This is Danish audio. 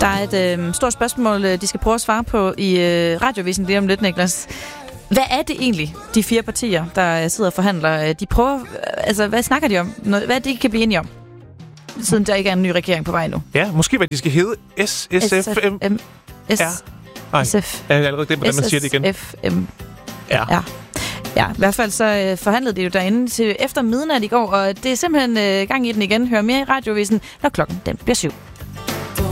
Der er et stort spørgsmål, de skal prøve at svare på i Radiovisen lige om lidt, Niklas. Hvad er det egentlig, de 4 partier, der sidder og forhandler? De prøver, altså, hvad snakker de om? Hvad er det, de kan blive enige om? Siden der ikke er en ny regering på vej nu. Ja, måske hvad de skal hedde. SSFM. SF. Jeg har allerede glemt, hvordan man siger det igen. SFM. Ja, i hvert fald så forhandlede det jo derinde til efter midnat i går, og det er simpelthen gang i den igen. Hør mere i Radiovisen, når klokken den bliver 7.